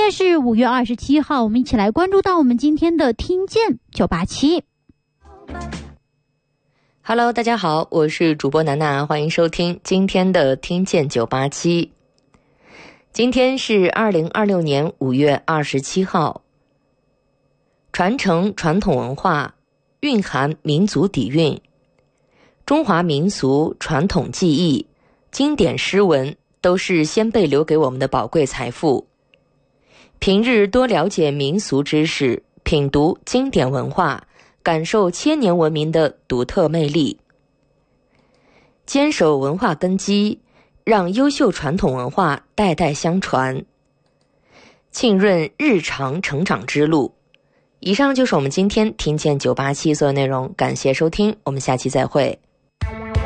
在是5月27号，我们一起来关注到我们今天的听见987。 Hello， 大家好，我是主播楠楠，欢迎收听今天的听见987。今天是2026年5月27号。传承传统文化，蕴含民族底蕴。中华民俗传统技艺、经典诗文都是先辈留给我们的宝贵财富。平日多了解民俗知识，品读经典文化，感受千年文明的独特魅力。坚守文化根基，让优秀传统文化代代相传，浸润日常成长之路。以上就是我们今天听见987所有内容，感谢收听，我们下期再会。